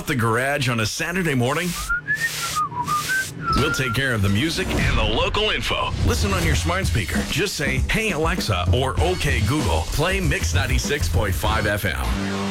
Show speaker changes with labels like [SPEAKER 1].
[SPEAKER 1] out the garage on a Saturday morning? We'll take care of the music and the local info. Listen on your smart speaker. Just say, "Hey Alexa," or "Okay Google, play Mix 96.5 FM."